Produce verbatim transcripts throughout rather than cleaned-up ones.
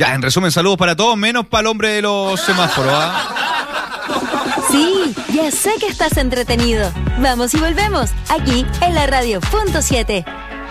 Ya, en resumen, saludos para todos, menos para el hombre de los semáforos, ¿ah? Sí, ya sé que estás entretenido. Vamos y volvemos, aquí en la radio punto siete.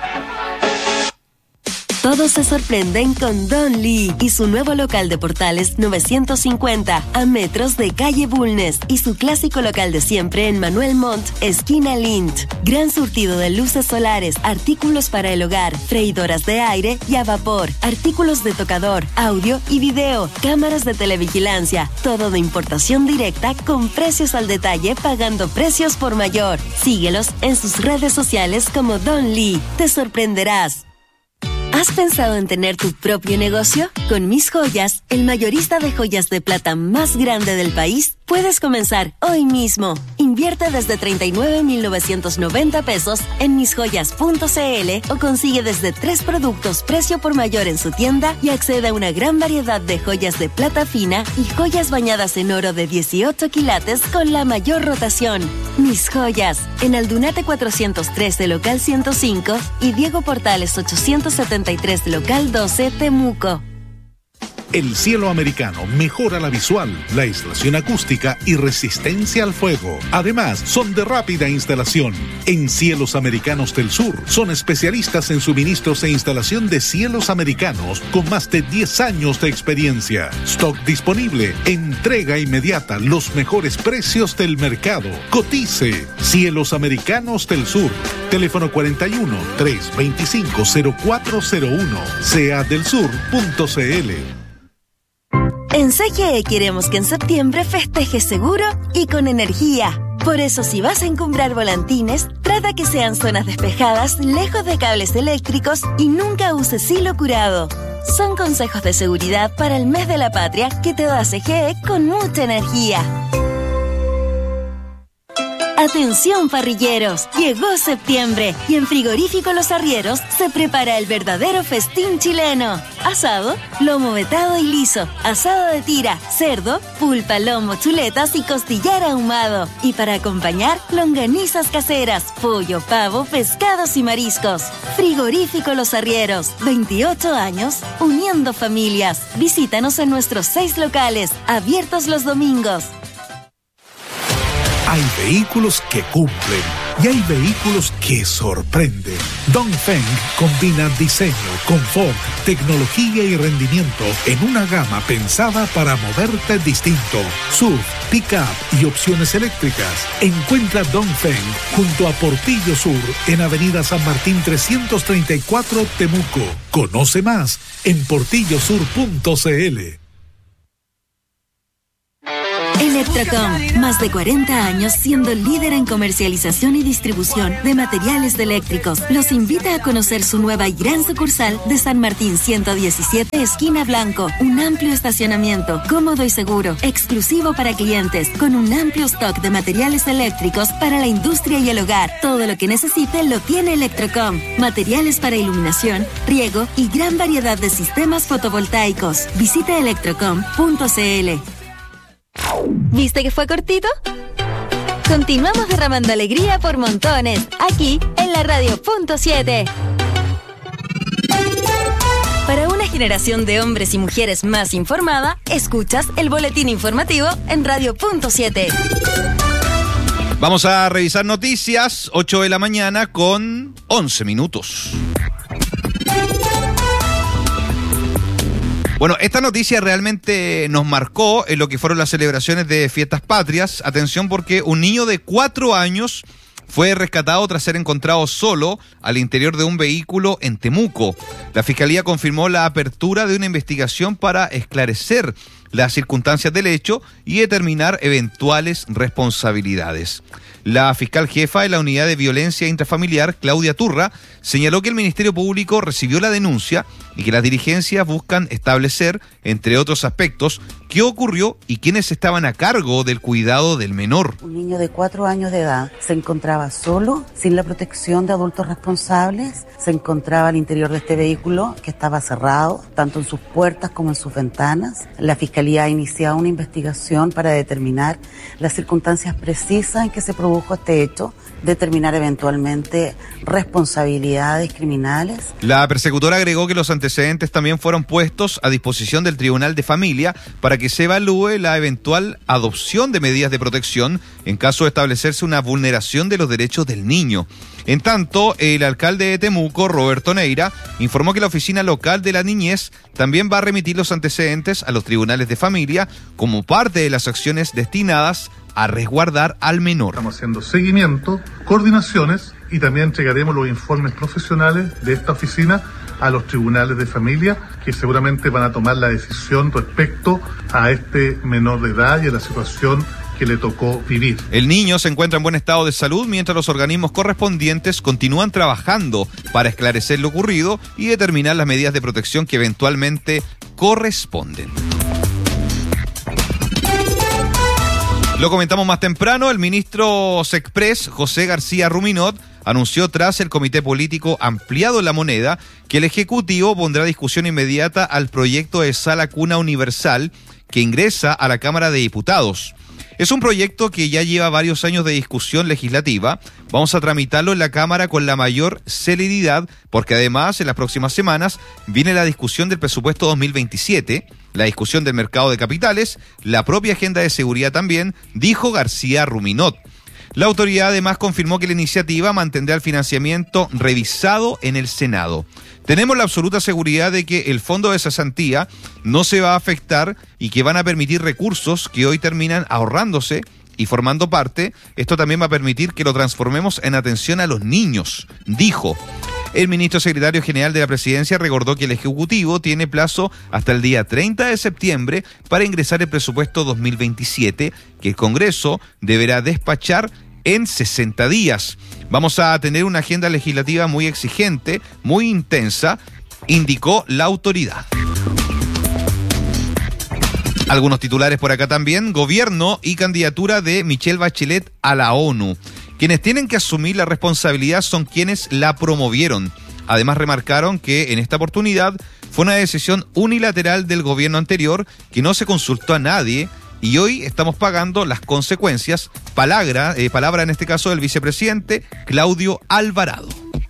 Todos se sorprenden con Don Lee y su nuevo local de Portales novecientos cincuenta a metros de calle Bulnes y su clásico local de siempre en Manuel Montt, esquina Lint. Gran surtido de luces solares, artículos para el hogar, freidoras de aire y a vapor, artículos de tocador, audio y video, cámaras de televigilancia, todo de importación directa con precios al detalle pagando precios por mayor. Síguelos en sus redes sociales como Don Lee. Te sorprenderás. ¿Has pensado en tener tu propio negocio? Con Mis Joyas, el mayorista de joyas de plata más grande del país, puedes comenzar hoy mismo. Invierte desde treinta y nueve mil novecientos noventa pesos en mis joyas punto c l o consigue desde tres productos precio por mayor en su tienda y accede a una gran variedad de joyas de plata fina y joyas bañadas en oro de dieciocho quilates con la mayor rotación. Mis Joyas, en Aldunate cuatrocientos trece, local ciento cinco y Diego Portales ochocientos setenta y tres, local doce, Temuco. El cielo americano mejora la visual, la aislación acústica y resistencia al fuego. Además, son de rápida instalación. En Cielos Americanos del Sur, son especialistas en suministros e instalación de cielos americanos con más de diez años de experiencia. Stock disponible, entrega inmediata, los mejores precios del mercado. Cotice. Cielos Americanos del Sur. Teléfono cuarenta y uno, trescientos veinticinco, cero cuatro cero uno. c a del sur punto c l. En C G E queremos que en septiembre festejes seguro y con energía. Por eso, si vas a encumbrar volantines, trata que sean zonas despejadas, lejos de cables eléctricos y nunca uses hilo curado. Son consejos de seguridad para el mes de la patria que te da C G E con mucha energía. Atención parrilleros, llegó septiembre y en Frigorífico Los Arrieros se prepara el verdadero festín chileno. Asado, lomo vetado y liso, asado de tira, cerdo, pulpa, lomo, chuletas y costillar ahumado. Y para acompañar, longanizas caseras, pollo, pavo, pescados y mariscos. Frigorífico Los Arrieros, veintiocho años, uniendo familias. Visítanos en nuestros seis locales, abiertos los domingos. Hay vehículos que cumplen y hay vehículos que sorprenden. Dongfeng combina diseño, confort, tecnología y rendimiento en una gama pensada para moverte distinto. S U V, pick-up y opciones eléctricas. Encuentra Dongfeng junto a Portillo Sur en Avenida San Martín trescientos treinta y cuatro, Temuco. Conoce más en portillo sur punto c l. Electrocom, más de cuarenta años siendo líder en comercialización y distribución de materiales eléctricos. Los invita a conocer su nueva y gran sucursal de San Martín ciento diecisiete, esquina Blanco. Un amplio estacionamiento, cómodo y seguro, exclusivo para clientes, con un amplio stock de materiales eléctricos para la industria y el hogar. Todo lo que necesite lo tiene Electrocom. Materiales para iluminación, riego y gran variedad de sistemas fotovoltaicos. Visite electrocom punto c l. ¿Viste que fue cortito? Continuamos derramando alegría por montones, aquí en la radio punto siete. Para una generación de hombres y mujeres más informada, escuchas el boletín informativo en radio punto siete. Vamos a revisar noticias, ocho de la mañana con once minutos. Bueno, esta noticia realmente nos marcó en lo que fueron las celebraciones de Fiestas Patrias. Atención, porque un niño de cuatro años fue rescatado tras ser encontrado solo al interior de un vehículo en Temuco. La Fiscalía confirmó la apertura de una investigación para esclarecer las circunstancias del hecho y determinar eventuales responsabilidades. La fiscal jefa de la Unidad de Violencia Intrafamiliar, Claudia Turra, señaló que el Ministerio Público recibió la denuncia y que las dirigencias buscan establecer, entre otros aspectos, qué ocurrió y quiénes estaban a cargo del cuidado del menor. Un niño de cuatro años de edad se encontraba solo, sin la protección de adultos responsables, se encontraba al interior de este vehículo que estaba cerrado, tanto en sus puertas como en sus ventanas. La Fiscalía ha iniciado una investigación para determinar las circunstancias precisas en que se produjo este hecho, determinar eventualmente responsabilidades criminales. La persecutora agregó que los antecedentes también fueron puestos a disposición del Tribunal de Familia para que se evalúe la eventual adopción de medidas de protección en caso de establecerse una vulneración de los derechos del niño. En tanto, el alcalde de Temuco, Roberto Neira, informó que la Oficina Local de la Niñez también va a remitir los antecedentes a los tribunales de familia como parte de las acciones destinadas a resguardar al menor. Estamos haciendo seguimiento, coordinaciones y también entregaremos los informes profesionales de esta oficina a los tribunales de familia, que seguramente van a tomar la decisión respecto a este menor de edad y a la situación que le tocó vivir. El niño se encuentra en buen estado de salud mientras los organismos correspondientes continúan trabajando para esclarecer lo ocurrido y determinar las medidas de protección que eventualmente corresponden. Lo comentamos más temprano, el ministro Sexpress, José García Ruminot, anunció tras el comité político ampliado en La Moneda que el Ejecutivo pondrá discusión inmediata al proyecto de sala cuna universal que ingresa a la Cámara de Diputados. Es un proyecto que ya lleva varios años de discusión legislativa. Vamos a tramitarlo en la Cámara con la mayor celeridad, porque además en las próximas semanas viene la discusión del presupuesto dos mil veintisiete, la discusión del mercado de capitales, la propia agenda de seguridad también, dijo García Ruminot. La autoridad además confirmó que la iniciativa mantendrá el financiamiento revisado en el Senado. Tenemos la absoluta seguridad de que el fondo de cesantía no se va a afectar y que van a permitir recursos que hoy terminan ahorrándose y formando parte. Esto también va a permitir que lo transformemos en atención a los niños, dijo. El ministro secretario general de la Presidencia recordó que el Ejecutivo tiene plazo hasta el día treinta de septiembre para ingresar el presupuesto dos mil veintisiete, que el Congreso deberá despachar en sesenta días. Vamos a tener una agenda legislativa muy exigente, muy intensa, indicó la autoridad. Algunos titulares por acá también. Gobierno y candidatura de Michelle Bachelet a la ONU. Quienes tienen que asumir la responsabilidad son quienes la promovieron. Además, remarcaron que en esta oportunidad fue una decisión unilateral del gobierno anterior que no se consultó a nadie y hoy estamos pagando las consecuencias. Palabra, eh, palabra en este caso del vicepresidente Claudio Alvarado.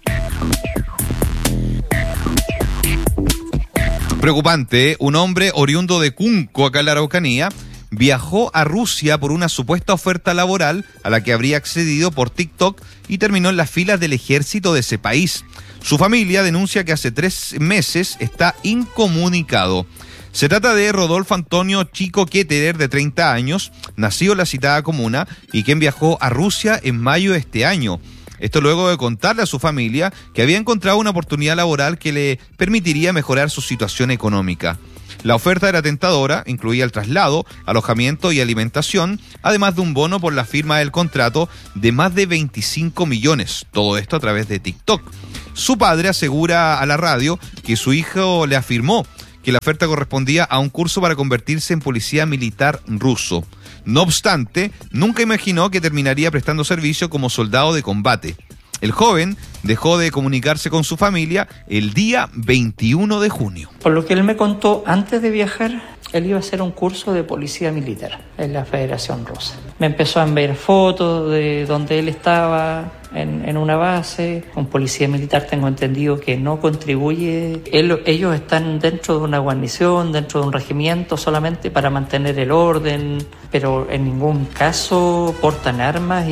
Preocupante, ¿eh? Un hombre oriundo de Cunco, acá en la Araucanía, viajó a Rusia por una supuesta oferta laboral a la que habría accedido por TikTok y terminó en las filas del ejército de ese país. Su familia denuncia que hace tres meses está incomunicado. Se trata de Rodolfo Antonio Chico Ketterer, de treinta años, nacido en la citada comuna y quien viajó a Rusia en mayo de este año. Esto luego de contarle a su familia que había encontrado una oportunidad laboral que le permitiría mejorar su situación económica. La oferta era tentadora, incluía el traslado, alojamiento y alimentación, además de un bono por la firma del contrato de más de veinticinco millones, todo esto a través de TikTok. Su padre asegura a la radio que su hijo le afirmó que la oferta correspondía a un curso para convertirse en policía militar ruso. No obstante, nunca imaginó que terminaría prestando servicio como soldado de combate. El joven dejó de comunicarse con su familia el día veintiuno de junio. Por lo que él me contó, antes de viajar, él iba a hacer un curso de policía militar en la Federación Rusa. Me empezó a enviar fotos de donde él estaba en, en una base. Un policía militar, tengo entendido que no contribuye. Él, ellos están dentro de una guarnición, dentro de un regimiento, solamente para mantener el orden, pero en ningún caso portan armas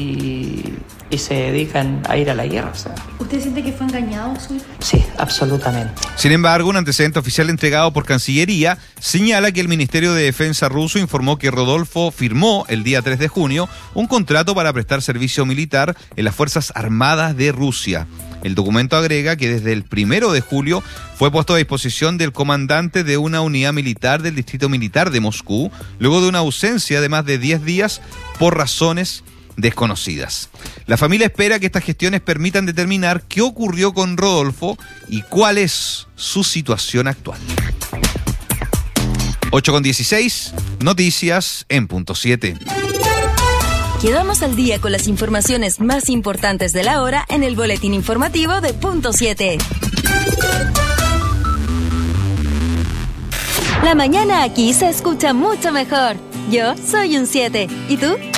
y, y se dedican a ir a la guerra. O sea. ¿Usted siente que fue engañado su hijo? Sí, absolutamente. Sin embargo, un antecedente oficial entregado por Cancillería señala que el Ministerio de Defensa ruso informó que Rodolfo firmó el día tres de junio un contrato para prestar servicio militar en las Fuerzas Armadas de Rusia. El documento agrega que desde el primero de julio fue puesto a disposición del comandante de una unidad militar del Distrito Militar de Moscú, luego de una ausencia de más de diez días por razones desconocidas. La familia espera que estas gestiones permitan determinar qué ocurrió con Rodolfo y cuál es su situación actual. ocho con dieciséis, noticias en punto siete. Quedamos al día con las informaciones más importantes de la hora en el boletín informativo de punto siete. La mañana aquí se escucha mucho mejor. Yo soy un siete. ¿Y tú?